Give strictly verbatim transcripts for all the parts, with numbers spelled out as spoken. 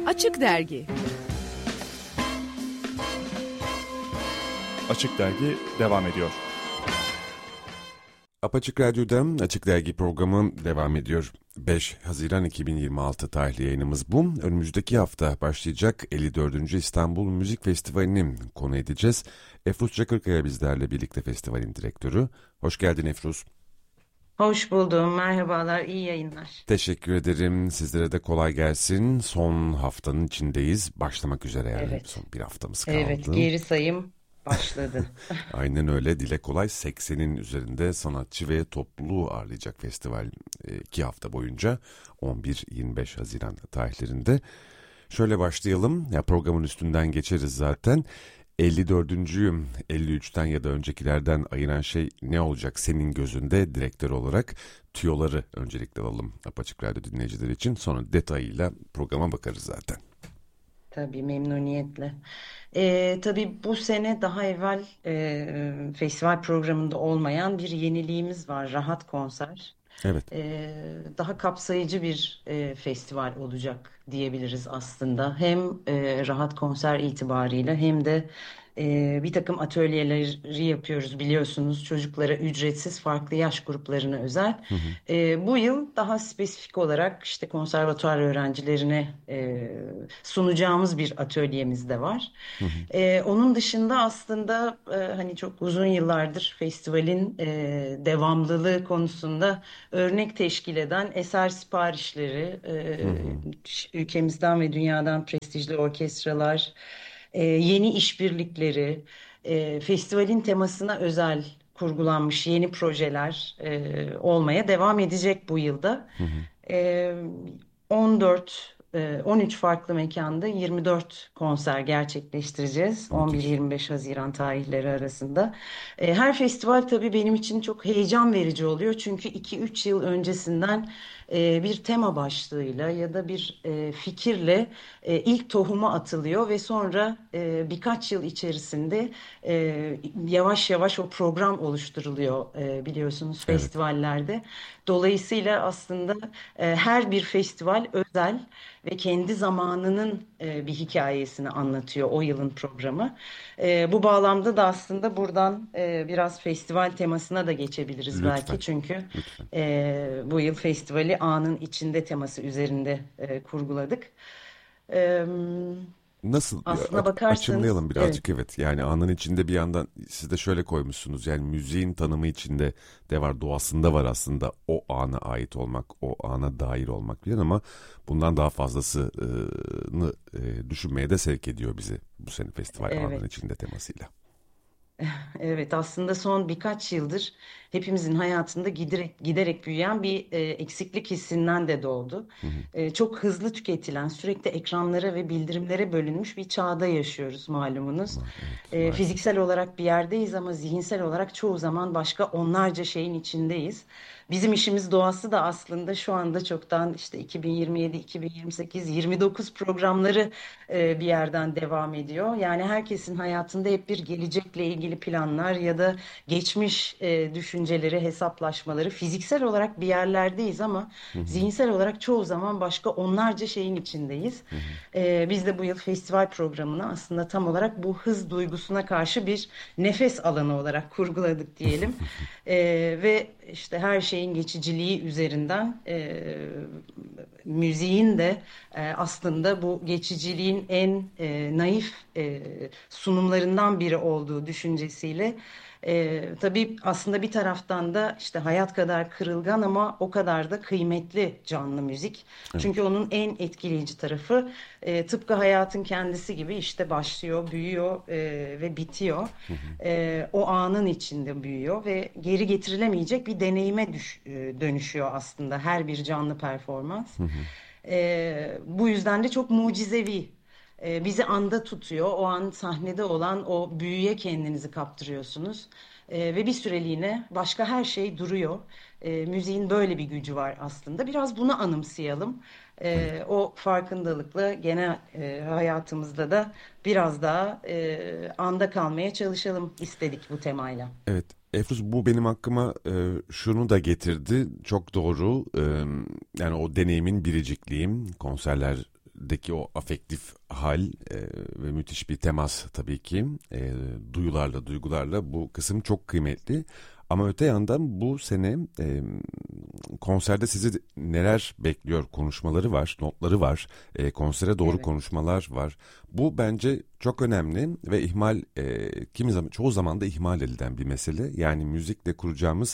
Açık Dergi. Açık Dergi devam ediyor. Apaçık Radyo'da Açık Dergi programı devam ediyor. beş Haziran iki bin yirmi altı tarihli yayınımız bu. Önümüzdeki hafta başlayacak elli dördüncü İstanbul Müzik Festivali'ni konu edeceğiz. Efruz Çakırkaya bizlerle birlikte festivalin direktörü. Hoş geldin Efruz. Hoş buldum. Merhabalar. İyi yayınlar. Teşekkür ederim. Sizlere de kolay gelsin. Son haftanın içindeyiz. Başlamak üzere yani. Evet. Son bir haftamız kaldı. Evet, geri sayım başladı. Aynen öyle. Dile kolay seksenin üzerinde sanatçı ve topluluğu ağırlayacak festival iki hafta boyunca on bir yirmi beş Haziran tarihlerinde. Şöyle başlayalım. Ya programın üstünden geçeriz zaten. elli dördüncü elli üçten ya da öncekilerden ayıran şey ne olacak senin gözünde direktör olarak? Tüyoları öncelikle alalım Apaçık Radyo dinleyicileri için. Sonra detayıyla programa bakarız zaten. Tabii memnuniyetle. Ee, tabii bu sene daha evvel e, festival programında olmayan bir yeniliğimiz var. Rahat Konser. Evet. Ee, daha kapsayıcı bir e, festival olacak diyebiliriz aslında. Hem e, Rahat Konser itibarıyla hem de e, bir takım atölyeleri yapıyoruz biliyorsunuz. Çocuklara ücretsiz farklı yaş gruplarına özel. Hı hı. E, bu yıl daha spesifik olarak işte konservatuar öğrencilerine e, sunacağımız bir atölyemiz de var. Hı hı. E, onun dışında aslında e, hani çok uzun yıllardır festivalin e, devamlılığı konusunda örnek teşkil eden eser siparişleri, e, Hı hı. ülkemizden ve dünyadan prestijli orkestralar, e, yeni işbirlikleri, e, festivalin temasına özel kurgulanmış yeni projeler e, olmaya devam edecek bu yılda. Hı hı. E, on dört e, on üç farklı mekanda yirmi dört konser gerçekleştireceğiz. Müthiş. on bir yirmi beş Haziran tarihleri arasında. E, Her festival tabii benim için çok heyecan verici oluyor. Çünkü iki üç yıl öncesinden e, bir tema başlığıyla ya da bir e, fikirle e, ilk tohumu atılıyor ve sonra e, birkaç yıl içerisinde e, yavaş yavaş o program oluşturuluyor e, biliyorsunuz Evet. festivallerde. Dolayısıyla aslında e, her bir festival özel ve kendi zamanının e, bir hikayesini anlatıyor o yılın programı. E, bu bağlamda da aslında buradan e, biraz festival temasına da geçebiliriz Lütfen. belki. Çünkü Lütfen. e, bu yıl festivali anın içinde teması üzerinde e, kurguladık. E, Nasıl Aslına aç- bakarsanız açımlayalım evet. birazcık, evet. Yani anın içinde bir yandan siz de şöyle koymuşsunuz. Yani müziğin tanımı içinde de var, doğasında var aslında o ana ait olmak, o ana dair olmak filan, ama bundan daha fazlasını e, düşünmeye de sevk ediyor bizi bu sene festival anın Evet. içinde temasıyla. Evet, aslında son birkaç yıldır hepimizin hayatında giderek, giderek büyüyen bir e, eksiklik hissinden de doğdu. Hı hı. E, çok hızlı tüketilen, sürekli ekranlara ve bildirimlere bölünmüş bir çağda yaşıyoruz malumunuz. Ma- Evet, E, maalesef. fiziksel olarak bir yerdeyiz ama zihinsel olarak çoğu zaman başka onlarca şeyin içindeyiz. Bizim işimiz doğası da aslında şu anda çoktan işte iki bin yirmi yedi, iki bin yirmi sekiz, yirmi dokuz programları e, bir yerden devam ediyor. Yani herkesin hayatında hep bir gelecekle ilgili planlar ya da geçmiş e, düşünceleri, hesaplaşmaları. Fiziksel olarak bir yerlerdeyiz ama Hı hı. zihinsel olarak çoğu zaman başka onlarca şeyin içindeyiz. Hı hı. E, biz de bu yıl festival programını aslında tam olarak bu hız duygusuna karşı bir nefes alanı olarak kurguladık diyelim. E, ve işte her şeyin geçiciliği üzerinden e, müziğin de e, aslında bu geçiciliğin en e, naif e, sunumlarından biri olduğu düşüncesiyle e, tabii aslında bir taraftan da işte hayat kadar kırılgan ama o kadar da kıymetli canlı müzik. Evet. Çünkü onun en etkileyici tarafı e, tıpkı hayatın kendisi gibi işte başlıyor, büyüyor e, ve bitiyor. Hı hı. E, o anın içinde büyüyor ve geri getirilemeyecek bir deneyime düş- e, dönüşüyor aslında her bir canlı performans. Hı hı. E, bu yüzden de çok mucizevi. E, bizi anda tutuyor. O an sahnede olan o büyüye kendinizi kaptırıyorsunuz. E, ve bir süreliğine başka her şey duruyor. E, müziğin böyle bir gücü var aslında. Biraz bunu anımsayalım. Evet. E, o farkındalıkla genel e, hayatımızda da biraz daha e, anda kalmaya çalışalım istedik bu temayla. Evet, Efruz, bu benim aklıma e, şunu da getirdi. Çok doğru. E, yani o deneyimin biricikliği, konserlerde konserdeki o afektif hal e, ve müthiş bir temas tabii ki e, duyularla, duygularla bu kısım çok kıymetli. Ama öte yandan bu sene e, konserde sizi neler bekliyor konuşmaları var, notları var, e, konsere doğru Evet. konuşmalar var. Bu bence çok önemli ve ihmal, e, kimi zaman, çoğu zaman da ihmal edilen bir mesele. Yani müzikle kuracağımız,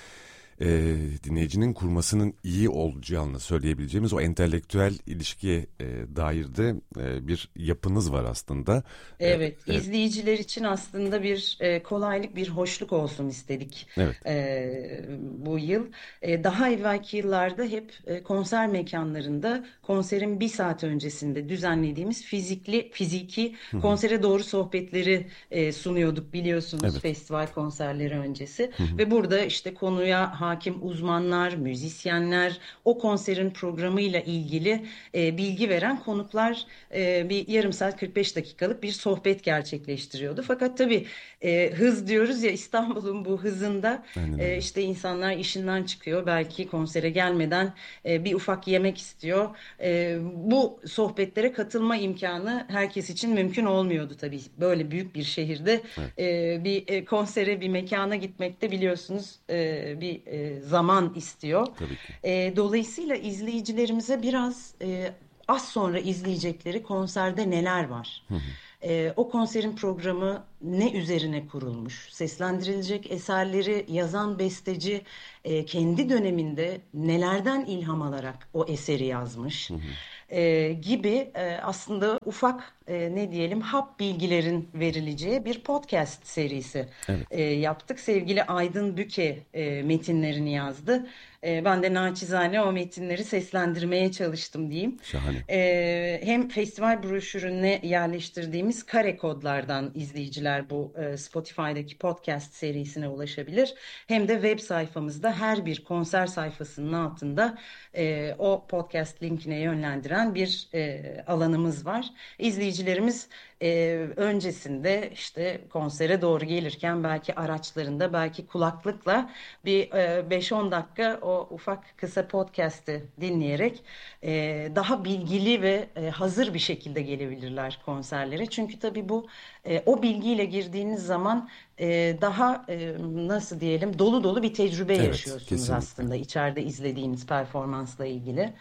e, dinleyicinin kurmasının iyi olacağını söyleyebileceğimiz o entelektüel ilişkiye e, dair de e, bir yapınız var aslında. E, Evet, e, izleyiciler için aslında bir e, kolaylık, bir hoşluk olsun istedik evet, e, bu yıl. E, daha evvelki yıllarda hep e, konser mekanlarında konserin bir saat öncesinde düzenlediğimiz fizikli, fiziki hı hı, konsere doğru sohbetleri e, sunuyorduk biliyorsunuz evet, festival konserleri öncesi. hı hı, Ve burada işte konuya hakim uzmanlar, müzisyenler, o konserin programıyla ilgili e, bilgi veren konuklar e, bir yarım saat kırk beş dakikalık bir sohbet gerçekleştiriyordu. Fakat tabii e, hız diyoruz ya İstanbul'un bu hızında aynen e, öyle. işte insanlar işinden çıkıyor. Belki konsere gelmeden e, bir ufak yemek istiyor. E, bu sohbetlere katılma imkanı herkes için mümkün olmuyordu tabii. Böyle büyük bir şehirde Evet, e, bir e, konsere, bir mekana gitmek de biliyorsunuz e, bir e, zaman istiyor. tabii ki. E, dolayısıyla izleyicilerimize biraz e, az sonra izleyecekleri konserde neler var? Hı hı, E, o konserin programı ne üzerine kurulmuş? Seslendirilecek eserleri yazan besteci e, kendi döneminde nelerden ilham alarak o eseri yazmış? hı hı, E, gibi e, aslında ufak e, ne diyelim hap bilgilerin verileceği bir podcast serisi evet, e, yaptık. Sevgili Aydın Büke e, metinlerini yazdı. E, ben de naçizane o metinleri seslendirmeye çalıştım diyeyim. şahane. E, hem festival broşürüne yerleştirdiğimiz kare kodlardan izleyiciler bu e, Spotify'daki podcast serisine ulaşabilir. Hem de web sayfamızda her bir konser sayfasının altında e, o podcast linkine yönlendiren bir e, alanımız var. İzleyicilerimiz e, öncesinde işte konsere doğru gelirken belki araçlarında belki kulaklıkla bir e, beş on dakika o ufak kısa podcast'i dinleyerek e, daha bilgili ve e, hazır bir şekilde gelebilirler konserlere. Çünkü tabii bu e, o bilgiyle girdiğiniz zaman e, daha e, nasıl diyelim dolu dolu bir tecrübe Evet, yaşıyorsunuz kesinlikle. aslında içeride izlediğiniz performansla ilgili.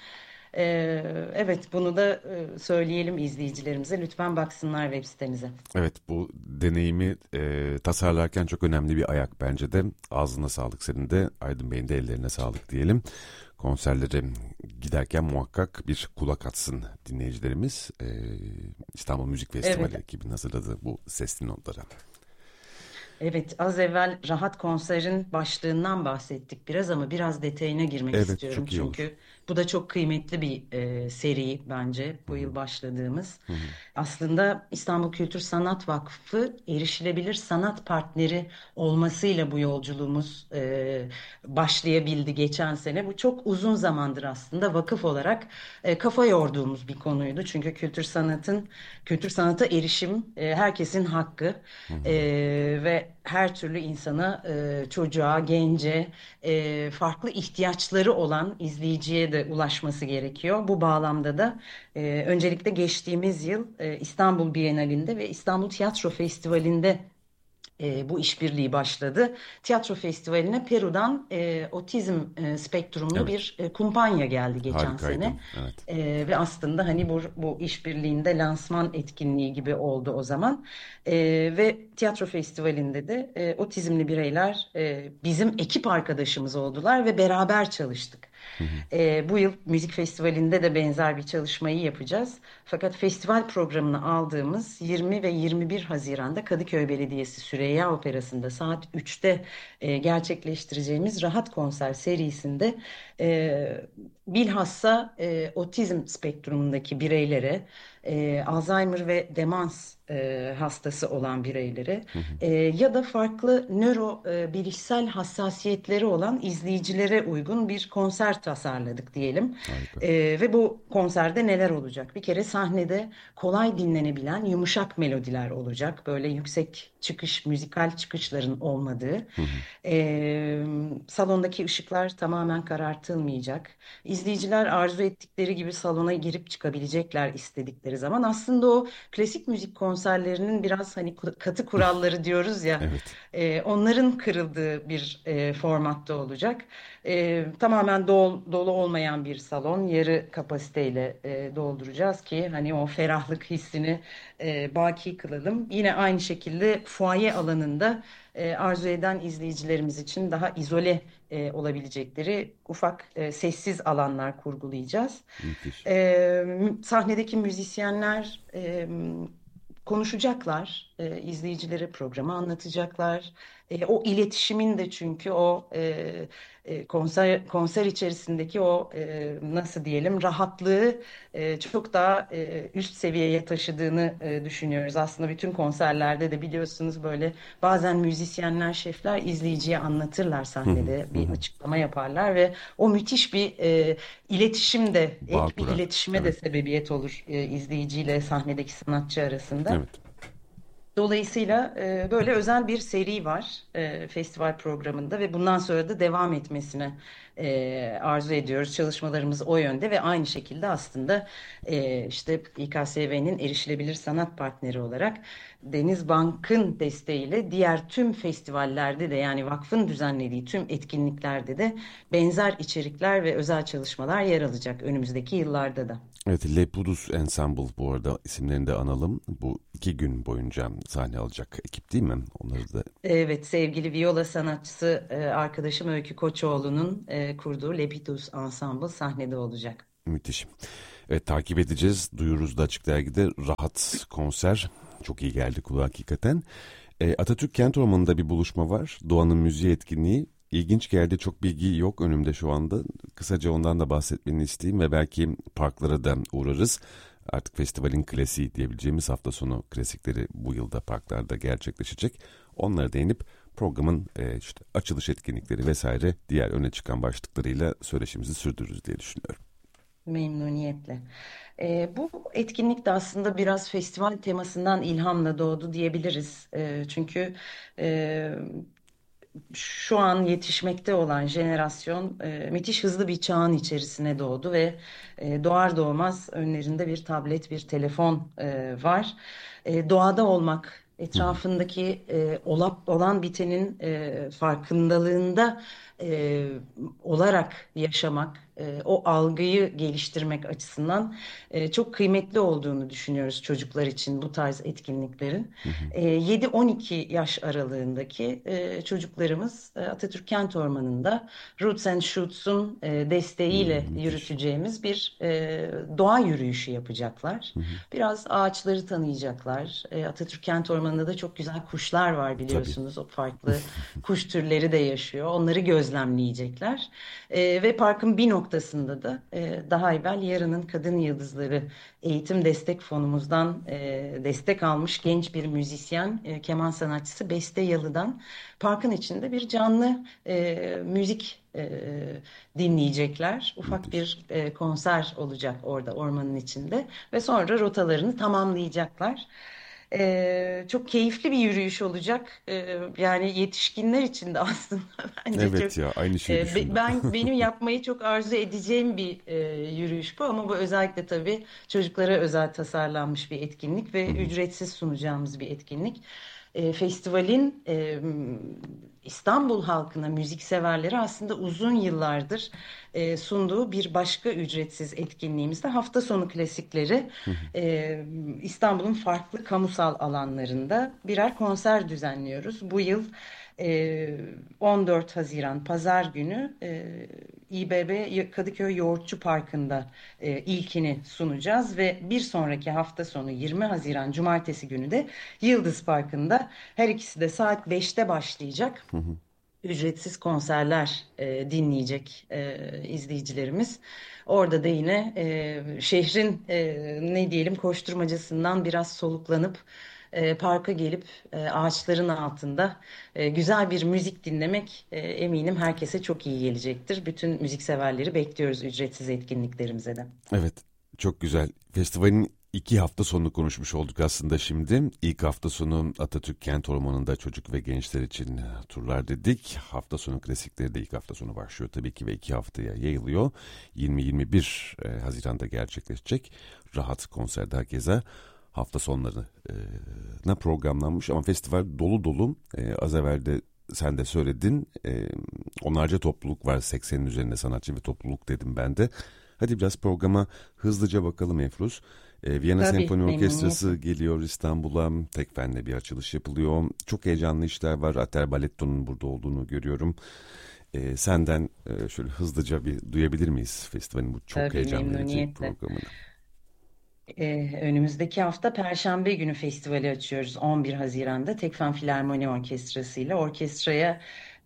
Ee, evet bunu da e, söyleyelim izleyicilerimize. Lütfen baksınlar web sitemize. Evet, bu deneyimi e, tasarlarken çok önemli bir ayak bence de. Ağzına sağlık senin de, Aydın Bey'in de ellerine sağlık diyelim. Konserlere giderken muhakkak bir kulak atsın dinleyicilerimiz. E, İstanbul Müzik Festivali Evet, ekibinin hazırladığı bu sesli notlara. evet az evvel Rahat Konser'in başlığından bahsettik biraz ama biraz detayına girmek Evet, istiyorum. çok iyi olur. Çünkü bu da çok kıymetli bir e, seri bence Hı bu hı, yıl başladığımız. hı hı. Aslında İstanbul Kültür Sanat Vakfı erişilebilir sanat partneri olmasıyla bu yolculuğumuz e, başlayabildi geçen sene. Bu çok uzun zamandır aslında vakıf olarak e, kafa yorduğumuz bir konuydu. Çünkü kültür sanatın kültür sanata erişim e, herkesin hakkı. Hı E, hı. ve her türlü insana, e, çocuğa, gence, e, farklı ihtiyaçları olan izleyiciye de ulaşması gerekiyor. Bu bağlamda da e, öncelikle geçtiğimiz yıl e, İstanbul Bienalinde ve İstanbul Tiyatro Festivali'nde e, bu işbirliği başladı. Tiyatro Festivali'ne Peru'dan e, otizm e, spektrumlu Evet, bir e, kumpanya geldi geçen harikaydı. sene. Evet. E, ve aslında hani bu, bu işbirliğinde lansman etkinliği gibi oldu o zaman. E, ve tiyatro festivalinde de e, otizmli bireyler e, bizim ekip arkadaşımız oldular ve beraber çalıştık. Hı hı. E, bu yıl müzik festivalinde de benzer bir çalışmayı yapacağız. Fakat festival programına aldığımız yirmi ve yirmi bir Haziran'da Kadıköy Belediyesi Süreyya Operası'nda saat üçte e, gerçekleştireceğimiz Rahat Konser serisinde e, bilhassa e, otizm spektrumundaki bireylere e, Alzheimer ve demans e, hastası olan bireylere e, ya da farklı nöro e, bilişsel hassasiyetleri olan izleyicilere uygun bir konser tasarladık diyelim. Harika. E, ve bu konserde neler olacak? Bir kere sahnede kolay dinlenebilen yumuşak melodiler olacak. Böyle yüksek çıkış, müzikal çıkışların olmadığı. Hı hı. E, salondaki ışıklar tamamen karartılmayacak. İzleyiciler arzu ettikleri gibi salona girip çıkabilecekler istedikleri zaman. Aslında o klasik müzik konserlerinin biraz hani katı kuralları diyoruz ya, Evet. e, onların kırıldığı bir e, formatta olacak. E, tamamen dolu, dolu olmayan bir salon, yarı kapasiteyle e, dolduracağız ki hani o ferahlık hissini e, baki kılalım. Yine aynı şekilde fuaye alanında e, arzu eden izleyicilerimiz için daha izole e, olabilecekleri ufak e, sessiz alanlar kurgulayacağız. Müthiş. E, sahnedeki müzisyenler e, konuşacaklar, e, izleyicilere programı anlatacaklar. E, o iletişimin de çünkü o e, e, konser konser içerisindeki o e, nasıl diyelim rahatlığı e, çok daha e, üst seviyeye taşıdığını e, düşünüyoruz. Aslında bütün konserlerde de biliyorsunuz böyle bazen müzisyenler, şefler izleyiciye anlatırlar Hı hı, sahnede hı bir hı. açıklama yaparlar ve o müthiş bir e, iletişim de Bağ ek bir kurar. iletişime de Evet. sebebiyet olur e, izleyiciyle sahnedeki sanatçı arasında. Evet. Dolayısıyla e, böyle özel bir seri var e, festival programında ve bundan sonra da devam etmesini e, arzu ediyoruz. Çalışmalarımız o yönde ve aynı şekilde aslında e, işte İ K S V'nin erişilebilir sanat partneri olarak Denizbank'ın desteğiyle diğer tüm festivallerde de yani vakfın düzenlediği tüm etkinliklerde de benzer içerikler ve özel çalışmalar yer alacak önümüzdeki yıllarda da. Evet, Le Pudus Ensemble bu arada isimlerini de analım. Bu iki gün boyunca sahne alacak ekip değil mi? Onları da Evet, sevgili viola sanatçısı e, arkadaşım Öykü Koçoğlu'nun e, kurduğu Lepidus Ensemble sahnede olacak. müthiş. Evet, takip edeceğiz. Duyururuz da Açık Dergi'de. Rahat konser. Çok iyi geldi kulağa hakikaten. E, Atatürk Kent Ormanı'nda bir buluşma var. Doğanın müziği etkinliği. İlginç geldi. Çok bilgi yok önümde şu anda. Kısaca ondan da bahsetmeni isteyeyim ve belki parklara da uğrarız. Artık festivalin klasiği diyebileceğimiz hafta sonu klasikleri bu yılda parklarda gerçekleşecek. Onlara değinip programın e, işte açılış etkinlikleri vesaire diğer öne çıkan başlıklarıyla söyleşimizi sürdürürüz diye düşünüyorum. Memnuniyetle. E, bu etkinlik de aslında biraz festival temasından ilhamla doğdu diyebiliriz. E, çünkü e, şu an yetişmekte olan jenerasyon e, müthiş hızlı bir çağın içerisine doğdu ve e, doğar doğmaz önlerinde bir tablet, bir telefon e, var. E, doğada olmak, Hı hı. etrafındaki e, olap, olan bitenin e, farkındalığında e, olarak yaşamak, e, o algıyı geliştirmek açısından e, çok kıymetli olduğunu düşünüyoruz çocuklar için bu tarz etkinliklerin. Hı hı. E, yedi on iki yaş aralığındaki e, çocuklarımız e, Atatürk Kent Ormanı'nda Roots and Shoots'un e, Hı, desteğiyle müthiş. yürüteceğimiz bir e, doğa yürüyüşü yapacaklar. Hı hı. Biraz ağaçları tanıyacaklar. E, Atatürk Kent Ormanı'nda da çok güzel kuşlar var Tabii. biliyorsunuz. O farklı kuş türleri de yaşıyor. Onları gözlemleyecekler. E, ve parkın bir noktasında da e, daha evvel Yarının Kadın Yıldızları Eğitim Destek Fonumuzdan e, destek almış genç bir müzisyen, e, keman sanatçısı Beste Yalı'dan parkın içinde bir canlı e, müzik e, dinleyecekler. Ufak Müthiş. bir e, konser olacak orada ormanın içinde ve sonra rotalarını tamamlayacaklar. E, çok keyifli bir yürüyüş olacak. E, yani yetişkinler için de aslında bence çok Evet ya, aynı şeyi e, be- düşündüm. ben benim yapmayı çok arzu edeceğim bir e, yürüyüş bu ama bu özellikle tabii çocuklara özel tasarlanmış bir etkinlik Hı ve hı. ücretsiz sunacağımız bir etkinlik. E, festivalin e, İstanbul halkına, müzikseverlere aslında uzun yıllardır e, sunduğu bir başka ücretsiz etkinliğimizde hafta sonu klasikleri Hı hı. e, İstanbul'un farklı kamusal alanlarında birer konser düzenliyoruz. Bu yıl e, on dört Haziran Pazar günü e, İBB Kadıköy Yoğurtçu Parkı'nda e, ilkini sunacağız ve bir sonraki hafta sonu yirmi Haziran Cumartesi günü de Yıldız Parkı'nda her ikisi de saat beşte başlayacak. Hı hı. ücretsiz konserler e, dinleyecek e, izleyicilerimiz. Orada da yine e, şehrin e, ne diyelim koşturmacasından biraz soluklanıp e, parka gelip e, ağaçların altında e, güzel bir müzik dinlemek e, eminim herkese çok iyi gelecektir. Bütün müzikseverleri bekliyoruz ücretsiz etkinliklerimize de. Evet, çok güzel. Festivalin iki hafta sonunu konuşmuş olduk aslında şimdi. İlk hafta sonu Atatürk Kent Ormanı'nda çocuk ve gençler için e, turlar dedik. Hafta sonu klasikleri de ilk hafta sonu başlıyor tabii ki ve iki haftaya yayılıyor. yirmi yirmi bir e, Haziran'da gerçekleşecek. Rahat konser daha keza hafta sonlarına programlanmış ama festival dolu dolu. E, az evvel de sen de söyledin. E, onlarca topluluk var. seksenin üzerinde sanatçı ve topluluk dedim ben de. Hadi biraz programa hızlıca bakalım Efruz. E, Viyana Tabii, Senfoni Orkestrası memnuniyetle. geliyor İstanbul'a. Tekfen'le bir açılış yapılıyor. Çok heyecanlı işler var. Ater Baletto'nun burada olduğunu görüyorum. E, senden e, şöyle hızlıca bir duyabilir miyiz festivalin bu çok Tabii, heyecan verici memnuniyetle. programını? Ee, önümüzdeki hafta Perşembe günü festivali açıyoruz on bir Haziran'da Tekfen Filarmoni Orkestrası ile orkestraya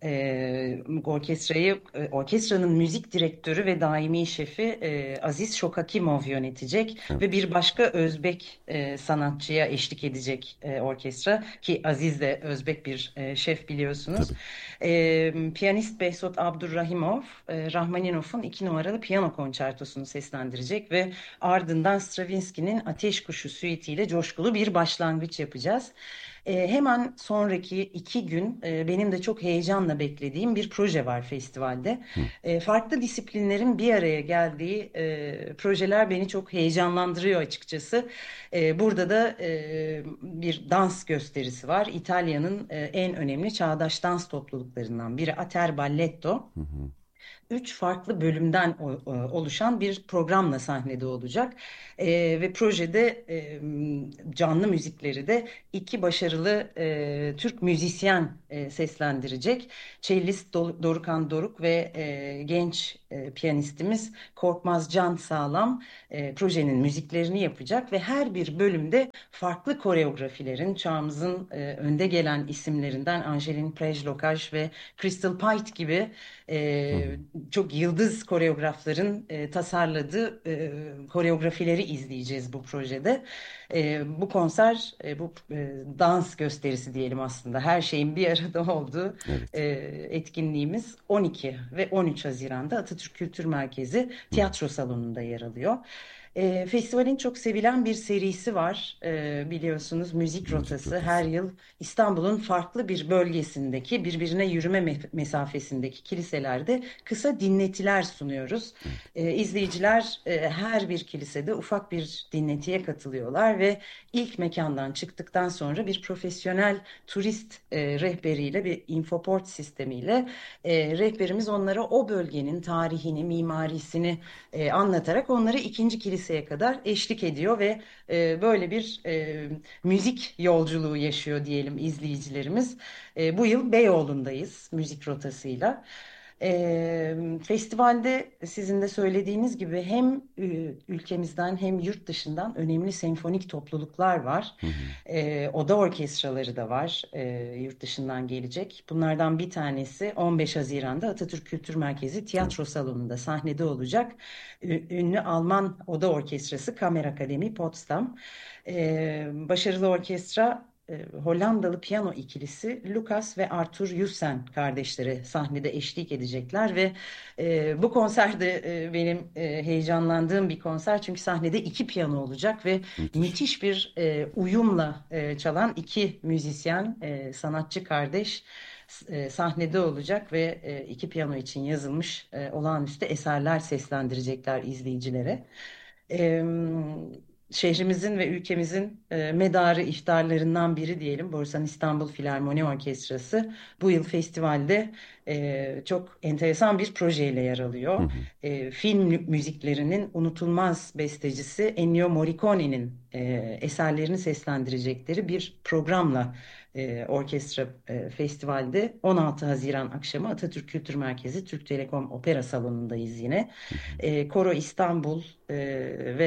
e, orkestrayı e, orkestranın müzik direktörü ve daimi şefi e, Aziz Şokakimov yönetecek Evet, ve bir başka Özbek e, sanatçıya eşlik edecek e, orkestra ki Aziz de Özbek bir e, şef biliyorsunuz. tabii. E, piyanist Behzod Abdurrahimov e, Rahmaninov'un iki numaralı piyano konçertosunu seslendirecek ve ardından Stravinsky'nin Ateş Kuşu Suite ile coşkulu bir başlangıç yapacağız. E, hemen sonraki iki gün e, benim de çok heyecanla beklediğim bir proje var festivalde. Hı, E, farklı disiplinlerin bir araya geldiği e, projeler beni çok heyecanlandırıyor açıkçası. E, burada da e, bir dans gösterisi var. İtalya'nın e, en önemli çağdaş dans topluluklarından biri Ater Balletto. hı, hı. Üç farklı bölümden o- o- oluşan bir programla sahnede olacak. Eee, ve projede eee, canlı müzikleri de iki başarılı eee, Türk müzisyen eee, seslendirecek. Cellist Do- Dorukan Doruk ve eee, genç eee, piyanistimiz Korkmaz Can Sağlam eee, projenin müziklerini yapacak ve her bir bölümde farklı koreografilerin çağımızın eee, önde gelen isimlerinden Angelin Prejlokaj ve Crystal Pite gibi Hı hı. e, çok yıldız koreografların e, tasarladığı e, koreografileri izleyeceğiz bu projede. E, bu konser, e, bu e, dans gösterisi diyelim aslında her şeyin bir arada olduğu e, Evet. etkinliğimiz on iki ve on üç Haziran'da Atatürk Kültür Merkezi Hı hı. Tiyatro Salonu'nda yer alıyor. E, festivalin çok sevilen bir serisi var. E, biliyorsunuz müzik Müzik rotası her rotası. yıl İstanbul'un farklı bir bölgesindeki birbirine yürüme me- mesafesindeki kiliselerde kısa dinletiler sunuyoruz. Evet. E, izleyiciler e, her bir kilisede ufak bir dinletiye katılıyorlar ve ilk mekandan çıktıktan sonra bir profesyonel turist e, rehberiyle bir infoport sistemiyle e, rehberimiz onlara o bölgenin tarihini, mimarisini e, anlatarak onları ikinci kiliseye kadar eşlik ediyor ve e, böyle bir e, müzik yolculuğu yaşıyor diyelim izleyicilerimiz. E, bu yıl Beyoğlu'ndayız müzik rotasıyla. E, festivalde sizin de söylediğiniz gibi hem e, ülkemizden hem yurt dışından önemli senfonik topluluklar var. Hı hı. E, oda orkestraları da var e, yurt dışından gelecek. Bunlardan bir tanesi on beş Haziran'da Atatürk Kültür Merkezi Evet. Tiyatro Salonu'nda sahnede olacak. Ü- Ünlü Alman Oda Orkestrası Kammerakademie Potsdam. E, başarılı orkestra e, Hollandalı piyano ikilisi Lucas ve Arthur Jussen kardeşleri sahnede eşlik edecekler ve e, bu konser de e, benim e, heyecanlandığım bir konser çünkü sahnede iki piyano olacak ve Müthiş. müthiş bir e, uyumla e, çalan iki müzisyen, e, sanatçı kardeş e, sahnede olacak ve e, iki piyano için yazılmış e, olağanüstü eserler seslendirecekler izleyicilere. E, Şehrimizin ve ülkemizin e, medarı iftarlarından biri diyelim. Borusan İstanbul Filarmoni Orkestrası bu yıl festivalde e, çok enteresan bir projeyle yer Hı alıyor. hı. E, film müziklerinin unutulmaz bestecisi Ennio Morricone'nin e, eserlerini seslendirecekleri bir programla e, orkestra e, festivalde on altı Haziran akşamı Atatürk Kültür Merkezi Türk Telekom Opera Salonu'ndayız yine. Hı hı. E, Koro İstanbul e, ve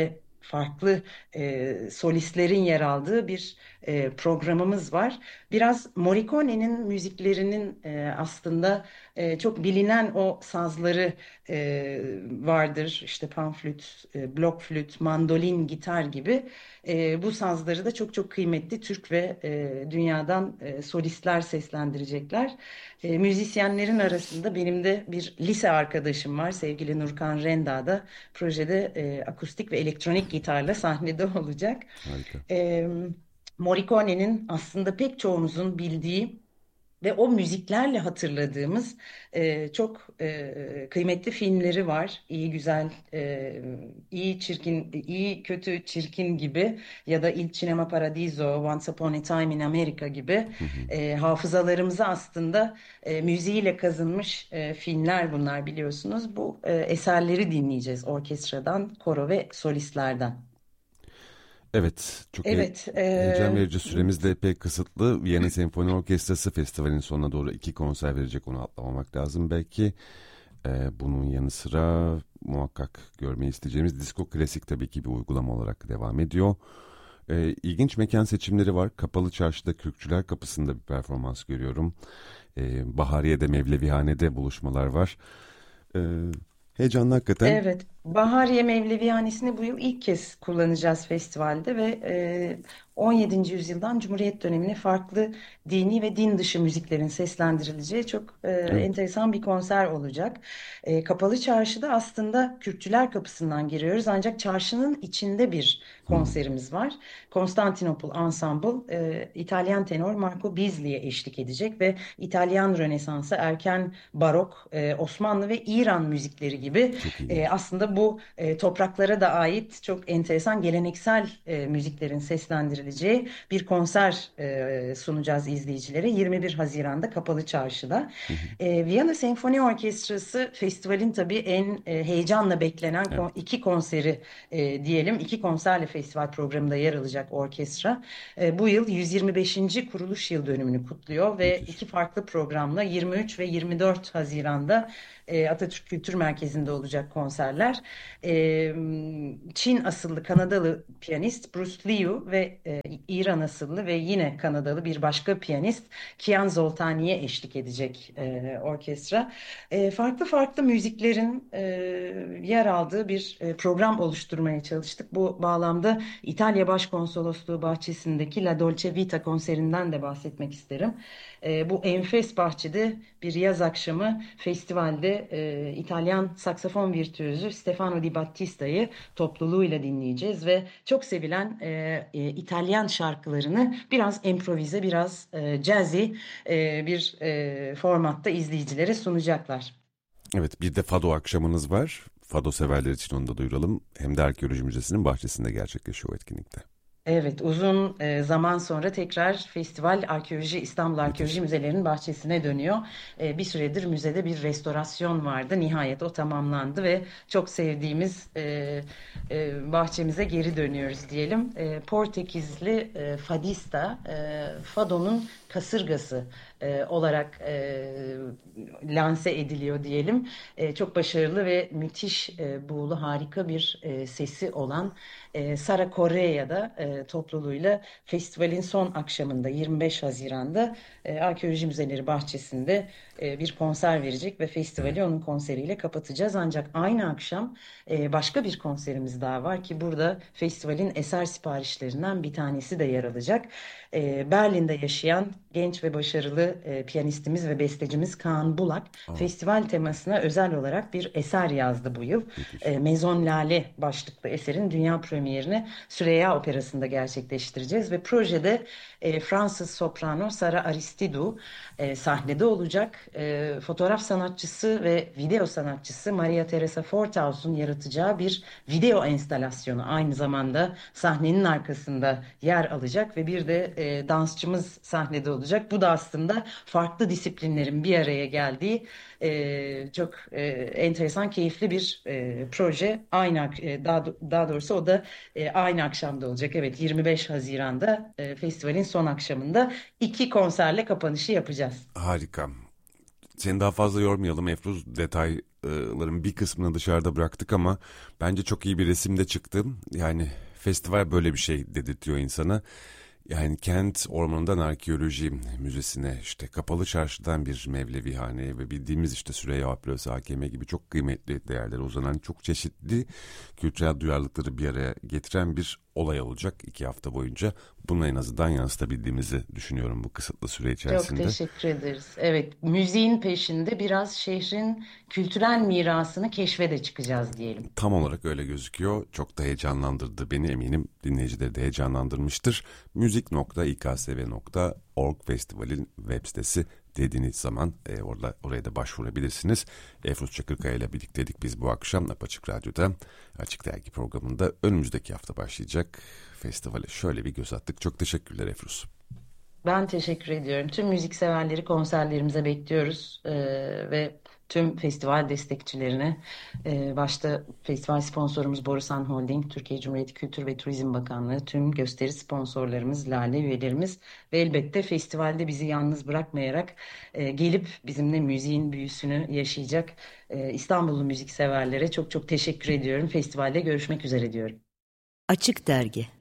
farklı e, solistlerin yer aldığı bir e, programımız var. Biraz Morricone'nin müziklerinin e, aslında e, çok bilinen o sazları e, vardır. İşte panflüt, e, blok flüt, mandolin, gitar gibi. E, bu sazları da çok çok kıymetli Türk ve e, dünyadan e, solistler seslendirecekler. E, müzisyenlerin arasında benim de bir lise arkadaşım var, sevgili Nurkan Renda da projede e, akustik ve elektronik gitarla sahnede olacak. Harika. E, Morricone'nin aslında pek çoğumuzun bildiği ve o müziklerle hatırladığımız e, çok e, kıymetli filmleri var. İyi güzel, e, iyi çirkin, iyi kötü çirkin gibi ya da Il Cinema Paradiso, Once Upon a Time in America gibi Hı hı. e, hafızalarımıza aslında e, müziğiyle kazınmış e, filmler bunlar, biliyorsunuz. Bu e, eserleri dinleyeceğiz orkestradan, koro ve solistlerden. Evet, çok he- Evet, heyecan e, verici, süremiz de epey kısıtlı. Viyana Senfoni Orkestrası festivalin sonuna doğru iki konser verecek, onu atlamamak lazım belki. Ee, bunun yanı sıra muhakkak görmeyi isteyeceğimiz Disco Klasik tabii ki bir uygulama olarak devam ediyor. Ee, ilginç mekan seçimleri var. Kapalı Çarşı'da Kürkçüler Kapısı'nda bir performans görüyorum. Ee, Bahariye'de Mevlevihane'de buluşmalar var. Ee, Heyecanlı hakikaten. Evet, Bahariye Mevlevihanesi'ni bu yıl ilk kez kullanacağız festivalde ve e, on yedinci yüzyıldan Cumhuriyet dönemine farklı dini ve din dışı müziklerin seslendirileceği çok e, Evet. enteresan bir konser olacak. E, Kapalı Çarşı'da aslında Kürkçüler Kapısı'ndan giriyoruz, ancak çarşının içinde bir Hmm. konserimiz var. Konstantinopol Ensemble, e, İtalyan tenor Marco Bisley'e eşlik edecek ve İtalyan Rönesansı, erken Barok, e, Osmanlı ve İran müzikleri gibi Çok e, ilginç. aslında bu e, topraklara da ait çok enteresan geleneksel e, müziklerin seslendirileceği bir konser e, sunacağız izleyicilere yirmi bir Haziran'da Kapalı Çarşı'da. Hı hı. E, Viyana Senfoni Orkestrası festivalin tabii en e, heyecanla beklenen Evet. kon- iki konseri e, diyelim. İki konserle festival programında yer alacak orkestra. E, bu yıl yüz yirmi beşinci kuruluş yıl dönümünü kutluyor ve Müthiş. iki farklı programla yirmi üç ve yirmi dört Haziran'da e, Atatürk Kültür Merkezi'nde olacak konserler. E, Çin asıllı Kanadalı piyanist Bruce Liu ve e, İran asıllı ve yine Kanadalı bir başka piyanist Kian Zoltani'ye eşlik edecek e, orkestra. E, farklı farklı müziklerin e, yer aldığı bir e, program oluşturmaya çalıştık. Bu bağlamda İtalya Başkonsolosluğu bahçesindeki La Dolce Vita konserinden de bahsetmek isterim. E, bu enfes bahçede bir yaz akşamı festivalde e, İtalyan saksafon virtüözü Stefano Di Battista'yı topluluğuyla dinleyeceğiz ve çok sevilen e, e, İtalyan şarkılarını biraz improvize, biraz e, jazzy e, bir e, formatta izleyicilere sunacaklar. Evet, bir de Fado akşamınız var. Fado severler için onu da duyuralım. Hem de Arkeoloji Müzesi'nin bahçesinde gerçekleşiyor o etkinlikte. Evet, uzun e, zaman sonra tekrar festival arkeoloji İstanbul Arkeoloji Müthiş. Müzelerinin bahçesine dönüyor. E, bir süredir müzede bir restorasyon vardı. Nihayet o tamamlandı ve çok sevdiğimiz e, e, bahçemize geri dönüyoruz diyelim. E, Portekizli e, fadista, e, Fado'nun kasırgası e, olarak e, lanse ediliyor diyelim. E, çok başarılı ve müthiş e, buğulu, harika bir e, sesi olan e, Sara Correa'da e, topluluğuyla festivalin son akşamında yirmi beş Haziran'da e, Arkeoloji Müzeleri bahçesinde e, bir konser verecek ve Evet. festivali onun konseriyle kapatacağız. Ancak aynı akşam e, başka bir konserimiz daha var ki burada festivalin eser siparişlerinden bir tanesi de yer alacak. E, Berlin'de yaşayan genç ve başarılı e, piyanistimiz ve bestecimiz Kaan Bulak Aa, festival temasına özel olarak bir eser yazdı bu yıl. müthiş. E, Maison Lale başlıklı eserin dünya premierini Süreyya Operası'nda gerçekleştireceğiz ve projede e, Fransız soprano Sara Aristidou e, sahnede olacak. E, fotoğraf sanatçısı ve video sanatçısı Maria Teresa Fortaus'un yaratacağı bir video enstalasyonu aynı zamanda sahnenin arkasında yer alacak ve bir de e, dansçımız sahnede olacak. Bu da aslında farklı disiplinlerin bir araya geldiği e, çok e, enteresan, keyifli bir e, proje. Aynı ak- e, daha do- daha doğrusu o da e, aynı akşamda olacak. Evet, yirmi beş Haziran'da e, festivalin son akşamında iki konserle kapanışı yapacağız. Harika. Seni daha fazla yormayalım Efruz. Detay fotoğrafların bir kısmını dışarıda bıraktık ama bence çok iyi bir resim de çıktı. Yani festival böyle bir şey dedirtiyor insana. Yani kent ormanından arkeoloji müzesine, işte kapalı çarşıdan bir Mevlevihaneye ve bildiğimiz işte Süreyya Aplası, A K M gibi çok kıymetli değerlere uzanan çok çeşitli kültürel duyarlılıkları bir araya getiren bir olay olacak iki hafta boyunca. Bunu en azından yansıtabildiğimizi düşünüyorum bu kısıtlı süre Çok içerisinde. teşekkür ederiz. Evet, müziğin peşinde biraz şehrin kültürel mirasını keşfede çıkacağız diyelim. Tam olarak öyle gözüküyor. Çok da heyecanlandırdı beni, eminim dinleyicileri de heyecanlandırmıştır. müzik nokta i k s v nokta org Festival'in web sitesi dediğiniz zaman e, orada oraya da başvurabilirsiniz. Efruz Çakırkaya ile birlikteydik biz bu akşam Apaçık Radyo'da. Açık Dergi programında önümüzdeki hafta başlayacak festivale şöyle bir göz attık. Çok teşekkürler Efruz. Ben teşekkür ediyorum. Tüm müzikseverleri konserlerimize bekliyoruz. Ee, ve tüm festival destekçilerine, e, başta festival sponsorumuz Borusan Holding, Türkiye Cumhuriyeti Kültür ve Turizm Bakanlığı, tüm gösteri sponsorlarımız, Lale üyelerimiz ve elbette festivalde bizi yalnız bırakmayarak e, gelip bizimle müziğin büyüsünü yaşayacak e, İstanbullu müzikseverlere çok çok teşekkür ediyorum. Festivalde görüşmek üzere diyorum. Açık Dergi